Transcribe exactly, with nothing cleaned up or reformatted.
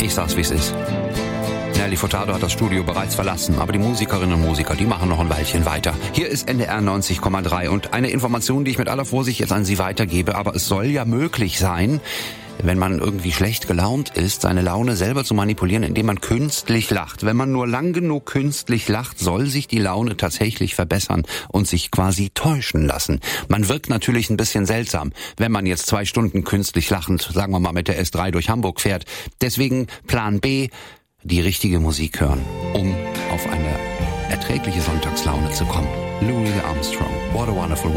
Ich sag's, wie's ist. Nelly Furtado hat das Studio bereits verlassen, aber die Musikerinnen und Musiker, die machen noch ein Weilchen weiter. Hier ist N D R neunzig Komma drei und eine Information, die ich mit aller Vorsicht jetzt an Sie weitergebe, aber es soll ja möglich sein, wenn man irgendwie schlecht gelaunt ist, seine Laune selber zu manipulieren, indem man künstlich lacht. Wenn man nur lang genug künstlich lacht, soll sich die Laune tatsächlich verbessern und sich quasi täuschen lassen. Man wirkt natürlich ein bisschen seltsam, wenn man jetzt zwei Stunden künstlich lachend, sagen wir mal mit der S drei durch Hamburg fährt. Deswegen Plan B, die richtige Musik hören, um auf eine erträgliche Sonntagslaune zu kommen. Louis Armstrong, What a Wonderful World.